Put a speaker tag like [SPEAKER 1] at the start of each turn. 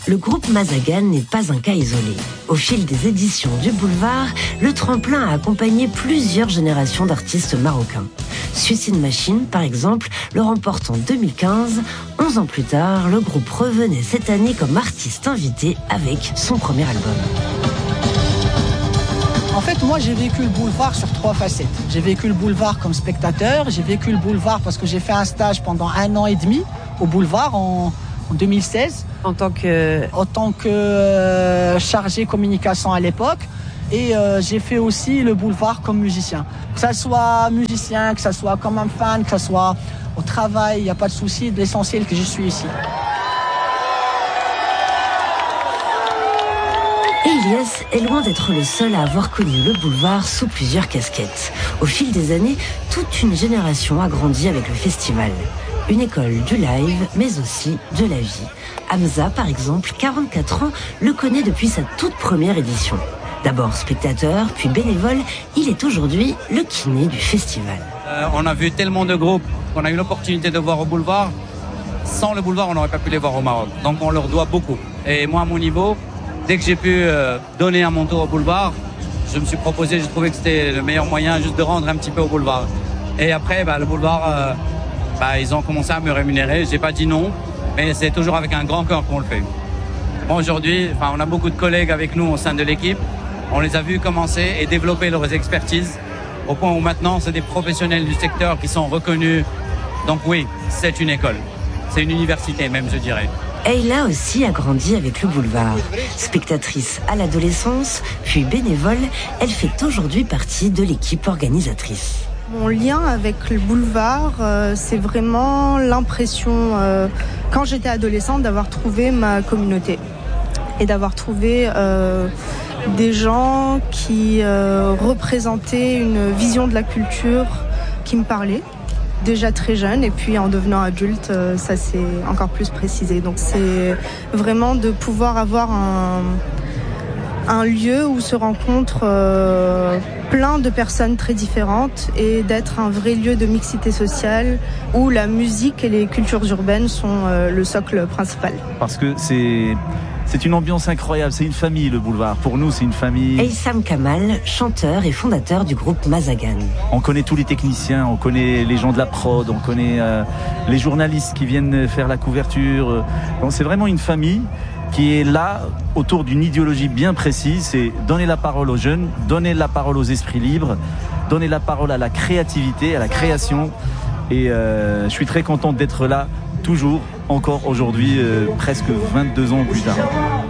[SPEAKER 1] Le groupe Mazagan n'est pas un cas isolé. Au fil des éditions du Boulevard, le tremplin a accompagné plusieurs générations d'artistes marocains. Suicide Machine, par exemple, le remporte en 2015. 11 ans plus tard, le groupe revenait cette année comme artiste invité avec son premier album.
[SPEAKER 2] En fait, moi, j'ai vécu le boulevard sur 3 facettes. J'ai vécu le boulevard comme spectateur, j'ai vécu le boulevard parce que j'ai fait un stage pendant 1 an et demi au boulevard en 2016.
[SPEAKER 3] En tant que
[SPEAKER 2] chargé communication à l'époque. Et j'ai fait aussi le boulevard comme musicien. Que ça soit musicien, que ça soit comme un fan, que ça soit au travail, il n'y a pas de souci. L'essentiel que je suis ici.
[SPEAKER 1] Elias est loin d'être le seul à avoir connu le boulevard sous plusieurs casquettes. Au fil des années, toute une génération a grandi avec le festival. Une école du live, mais aussi de la vie. Hamza, par exemple, 44 ans, le connaît depuis sa toute première édition. D'abord spectateur, puis bénévole, il est aujourd'hui le kiné du festival.
[SPEAKER 4] On a vu tellement de groupes qu'on a eu l'opportunité de voir au boulevard. Sans le boulevard, on n'aurait pas pu les voir au Maroc. Donc on leur doit beaucoup. Et moi, à mon niveau, dès que j'ai pu donner à mon tour au boulevard, je me suis proposé, j'ai trouvé que c'était le meilleur moyen juste de rendre un petit peu au boulevard. Et après, le boulevard, ils ont commencé à me rémunérer. J'ai pas dit non, mais c'est toujours avec un grand cœur qu'on le fait. Bon, aujourd'hui, on a beaucoup de collègues avec nous au sein de l'équipe. On les a vus commencer et développer leurs expertises au point où maintenant, c'est des professionnels du secteur qui sont reconnus. Donc oui, c'est une école. C'est une université même, je dirais.
[SPEAKER 1] Ayla aussi a grandi avec le boulevard. Spectatrice à l'adolescence, puis bénévole, elle fait aujourd'hui partie de l'équipe organisatrice.
[SPEAKER 5] Mon lien avec le boulevard, c'est vraiment l'impression, quand j'étais adolescente, d'avoir trouvé ma communauté et d'avoir trouvé des gens qui représentaient une vision de la culture qui me parlait. Déjà très jeune et puis en devenant adulte, ça s'est encore plus précisé. Donc c'est vraiment de pouvoir avoir un lieu où se rencontrent plein de personnes très différentes et d'être un vrai lieu de mixité sociale où la musique et les cultures urbaines sont le socle principal.
[SPEAKER 6] Parce que c'est une ambiance incroyable, c'est une famille le boulevard. Pour nous, c'est une famille.
[SPEAKER 1] Eissam Kamal, chanteur et fondateur du groupe Mazagan.
[SPEAKER 6] On connaît tous les techniciens, on connaît les gens de la prod, on connaît les journalistes qui viennent faire la couverture. Donc c'est vraiment une famille qui est là autour d'une idéologie bien précise, c'est donner la parole aux jeunes, donner la parole aux esprits libres, donner la parole à la créativité, à la création. Et je suis très content d'être là, toujours, encore aujourd'hui, presque 22 ans plus tard.